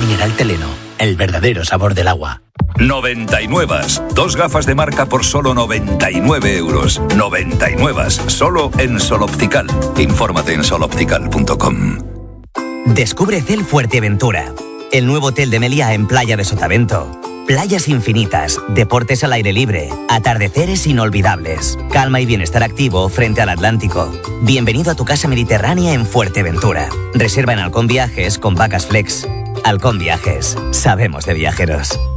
mineral Teleno, el verdadero sabor del agua. 99. 2 gafas de marca por solo 99 euros. 99. Solo en Sol Optical. Infórmate en soloptical.com. Descubre Cel Fuerteventura, el nuevo hotel de Meliá en Playa de Sotavento. Playas infinitas, deportes al aire libre, atardeceres inolvidables, calma y bienestar activo frente al Atlántico. Bienvenido a tu casa mediterránea en Fuerteventura. Reserva en Halcón Viajes con Vacas Flex. Halcón Viajes, sabemos de viajeros.